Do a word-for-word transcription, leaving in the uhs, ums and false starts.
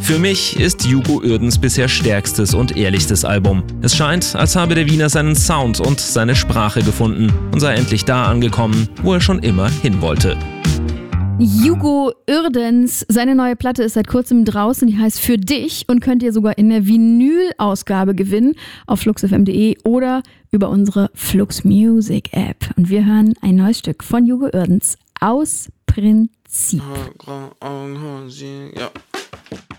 Für mich ist Hugo Uerdens bisher stärkstes und ehrlichstes Album. Es scheint, als habe der Wiener seinen Sound und seine Sprache gefunden und sei endlich da angekommen, wo er schon immer hin wollte. Hugo Uerdens, seine neue Platte ist seit kurzem draußen, die heißt Für dich und könnt ihr sogar in der Vinyl-Ausgabe gewinnen auf flux f m punkt de oder über unsere Flux Music App. Und wir hören ein neues Stück von Hugo Uerdens, Aus Prinzip. Ja.